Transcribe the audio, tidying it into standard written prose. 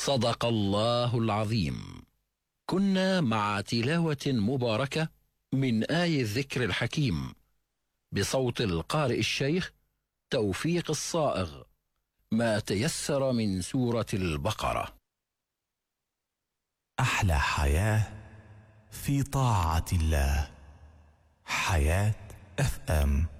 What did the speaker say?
صدق الله العظيم. كنا مع تلاوة مباركة من آي الذكر الحكيم بصوت القارئ الشيخ توفيق الصائغ، ما تيسر من سورة البقرة. أحلى حياة في طاعة الله. حياة FM.